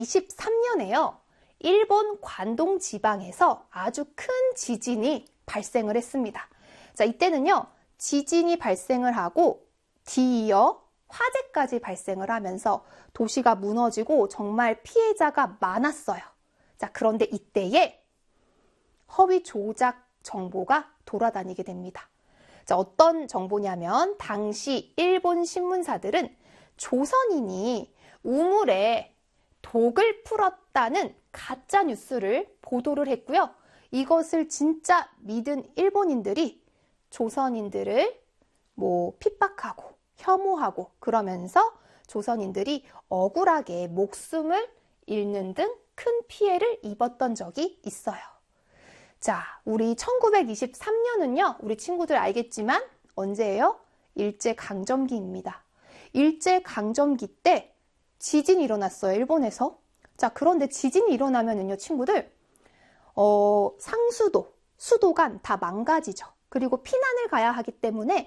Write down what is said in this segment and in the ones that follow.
1923년에요. 일본 관동 지방에서 아주 큰 지진이 발생을 했습니다. 자, 이때는요, 지진이 발생을 하고 뒤이어 화재까지 발생을 하면서 도시가 무너지고 정말 피해자가 많았어요. 자, 그런데 이때에 허위 조작 정보가 돌아다니게 됩니다. 자, 어떤 정보냐면 당시 일본 신문사들은 조선인이 우물에 독을 풀었다는 가짜 뉴스를 보도를 했고요. 이것을 진짜 믿은 일본인들이 조선인들을 핍박하고 혐오하고 그러면서 조선인들이 억울하게 목숨을 잃는 등 큰 피해를 입었던 적이 있어요. 자, 우리 1923년은요, 우리 친구들 알겠지만 언제예요? 일제강점기입니다. 일제강점기 때 지진이 일어났어요, 일본에서. 자, 그런데 지진이 일어나면은요, 친구들, 상수도, 수도관 다 망가지죠. 그리고 피난을 가야 하기 때문에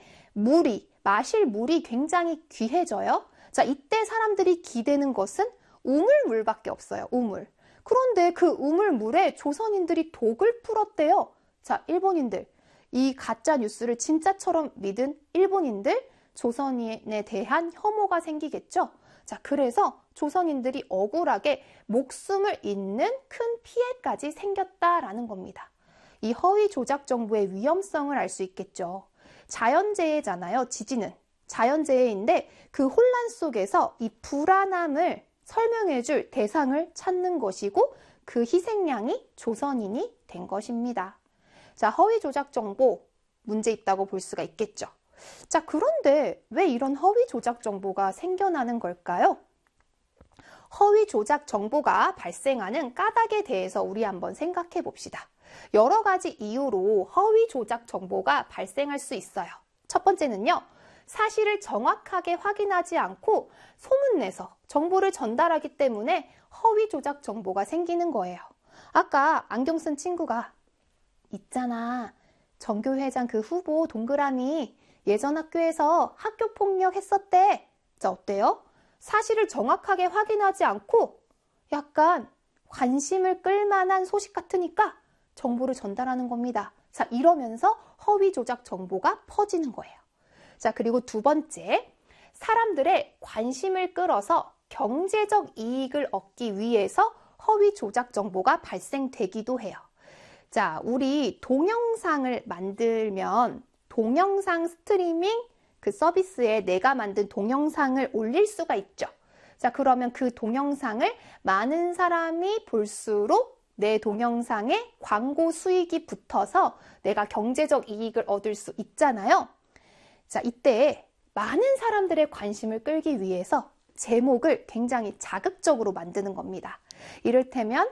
마실 물이 굉장히 귀해져요. 자, 이때 사람들이 기대는 것은 우물물밖에 없어요, 우물. 그런데 그 우물물에 조선인들이 독을 풀었대요. 자, 일본인들, 이 가짜 뉴스를 진짜처럼 믿은 일본인들, 조선인에 대한 혐오가 생기겠죠. 자, 그래서 조선인들이 억울하게 목숨을 잃는 큰 피해까지 생겼다라는 겁니다. 이 허위 조작 정보의 위험성을 알 수 있겠죠. 자연재해잖아요, 지진은. 자연재해인데 그 혼란 속에서 이 불안함을 설명해줄 대상을 찾는 것이고 그 희생양이 조선인이 된 것입니다. 자, 허위 조작 정보 문제 있다고 볼 수가 있겠죠. 자, 그런데 왜 이런 허위 조작 정보가 생겨나는 걸까요? 허위 조작 정보가 발생하는 까닭에 대해서 우리 한번 생각해 봅시다. 여러 가지 이유로 허위 조작 정보가 발생할 수 있어요. 첫 번째는요, 사실을 정확하게 확인하지 않고 소문내서 정보를 전달하기 때문에 허위 조작 정보가 생기는 거예요. 아까 안경 쓴 친구가 있잖아, 정교회장 그 후보 동그라미 예전 학교에서 학교 폭력 했었대. 자, 어때요? 사실을 정확하게 확인하지 않고 약간 관심을 끌만한 소식 같으니까 정보를 전달하는 겁니다. 자, 이러면서 허위 조작 정보가 퍼지는 거예요. 자, 그리고 두 번째, 사람들의 관심을 끌어서 경제적 이익을 얻기 위해서 허위 조작 정보가 발생되기도 해요. 자, 우리 동영상을 만들면 동영상 스트리밍 그 서비스에 내가 만든 동영상을 올릴 수가 있죠. 자, 그러면 그 동영상을 많은 사람이 볼수록 내 동영상에 광고 수익이 붙어서 내가 경제적 이익을 얻을 수 있잖아요. 자, 이때 많은 사람들의 관심을 끌기 위해서 제목을 굉장히 자극적으로 만드는 겁니다. 이를테면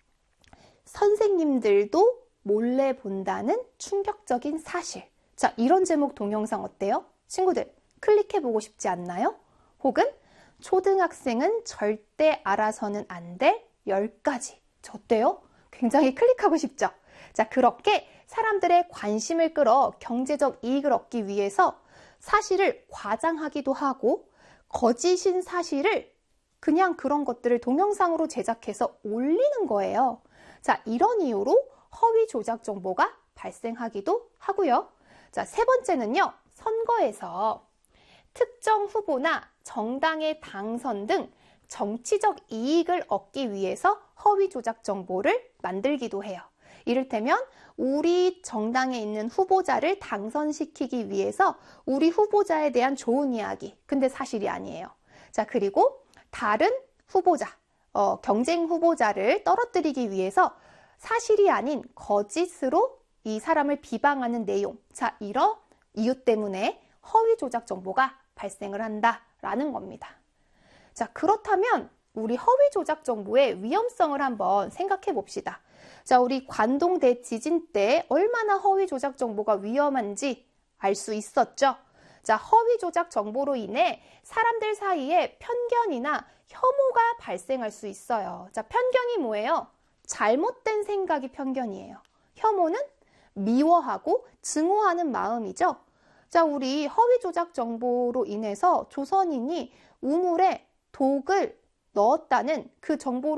선생님들도 몰래 본다는 충격적인 사실. 자, 이런 제목 동영상 어때요? 친구들, 클릭해보고 싶지 않나요? 혹은 초등학생은 절대 알아서는 안 될 10가지. 저 어때요? 굉장히 클릭하고 싶죠? 자, 그렇게 사람들의 관심을 끌어 경제적 이익을 얻기 위해서 사실을 과장하기도 하고 거짓인 사실을 그냥 그런 것들을 동영상으로 제작해서 올리는 거예요. 자, 이런 이유로 허위 조작 정보가 발생하기도 하고요. 자, 세 번째는요, 선거에서 특정 후보나 정당의 당선 등 정치적 이익을 얻기 위해서 허위 조작 정보를 만들기도 해요. 이를테면 우리 정당에 있는 후보자를 당선시키기 위해서 우리 후보자에 대한 좋은 이야기, 근데 사실이 아니에요. 자, 그리고 다른 후보자, 경쟁 후보자를 떨어뜨리기 위해서 사실이 아닌 거짓으로 이 사람을 비방하는 내용. 자, 이런 이유 때문에 허위 조작 정보가 발생을 한다라는 겁니다. 자, 그렇다면 우리 허위 조작 정보의 위험성을 한번 생각해 봅시다. 자, 우리 관동 대지진 때 얼마나 허위 조작 정보가 위험한지 알 수 있었죠? 자, 허위 조작 정보로 인해 사람들 사이에 편견이나 혐오가 발생할 수 있어요. 자, 편견이 뭐예요? 잘못된 생각이 편견이에요. 혐오는 미워하고 증오하는 마음이죠. 자, 우리 허위 조작 정보로 인해서 조선인이 우물에 독을 넣었다는 그 정보로